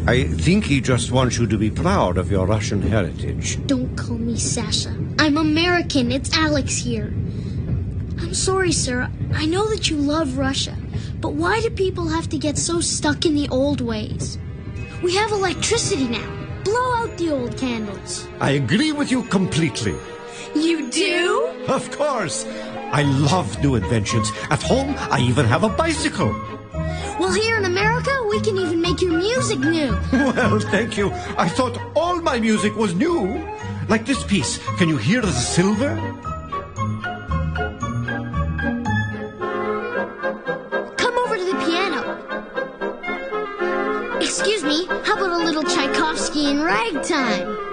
I think he just wants you to be proud of your Russian heritage. Don't call me Sasha. I'm American. It's Alex here. I'm sorry, sir. I know that you love Russia, but why do people have to get so stuck in the old ways? We have electricity now. Blow out the old candles. I agree with you completely. You do? Of course. I love new inventions. At home, I even have a bicycle. Well, here in America, we can even make your music new. Well, thank you. I thought all my music was new. Like this piece. Can you hear the silver? Come over to the piano. Excuse me, how about a little Tchaikovsky in ragtime?